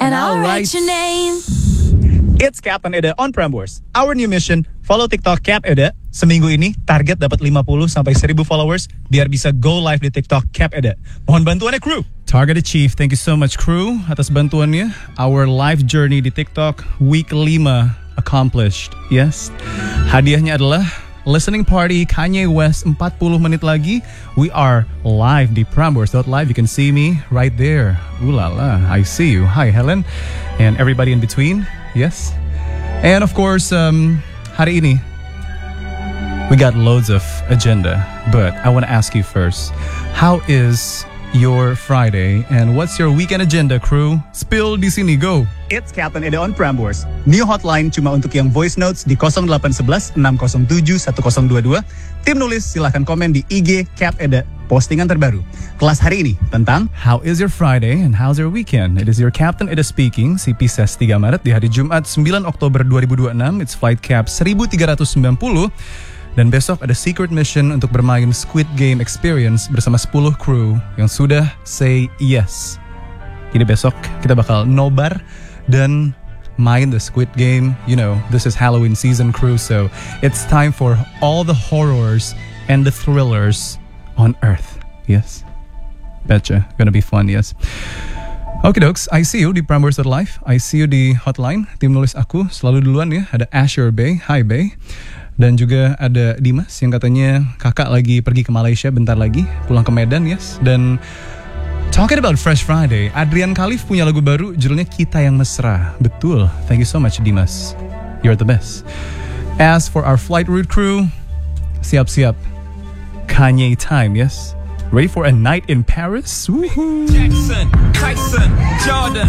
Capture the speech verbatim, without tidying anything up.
And I'll write your name. It's Captain Eda on Prambors. Our new mission, follow TikTok Cap Eda. Seminggu ini target dapat lima puluh sampai seribu followers biar bisa go live di TikTok Cap Eda. Mohon bantuannya crew. Target achieved. Thank you so much crew atas bantuannya. Our live journey di TikTok week lima accomplished. Yes. Hadiahnya adalah listening party Kanye West empat puluh menit lagi. We are live di Prambors dot live. You can see me right there. Ooh la la, I see you. Hi Helen and everybody in between. Yes. And of course, um, hari ini we got loads of agenda, but I want to ask you first, how is your Friday and what's your weekend agenda, crew? Spill di sini, go. It's Captain Eda on Prambors. New hotline cuma untuk yang voice notes di nol delapan satu satu enam nol tujuh satu nol dua dua. Tim nulis silahkan komen di I G Cap Eda. Postingan terbaru. Kelas hari ini tentang How is your Friday and how's your weekend? It is your Captain Eda speaking. C P S E S tiga Maret di hari Jumat sembilan Oktober dua ribu dua puluh enam. It's flight cap seribu tiga ratus sembilan puluh. Dan besok ada secret mission untuk bermain Squid Game Experience bersama sepuluh kru yang sudah say yes. Jadi besok kita bakal nobar dan main the Squid Game. You know, this is Halloween season, crew, so it's time for all the horrors and the thrillers on Earth. Yes. Betcha. Gonna be fun, yes. Oke dokes, I see you di Prambors dot live. I see you di hotline. Tim nulis aku selalu duluan ya. Ada Asher Bay. Hi Bay. Dan juga ada Dimas yang katanya kakak lagi pergi ke Malaysia bentar lagi. Pulang ke Medan, yes. Dan talking about Fresh Friday, Adrian Khalif punya lagu baru judulnya Kita Yang Mesra. Betul. Thank you so much Dimas. You're the best. As for our flight route crew, siap-siap. Kanye time, yes? Ready for a night in Paris? Woohoo! Jackson, Tyson, Jordan.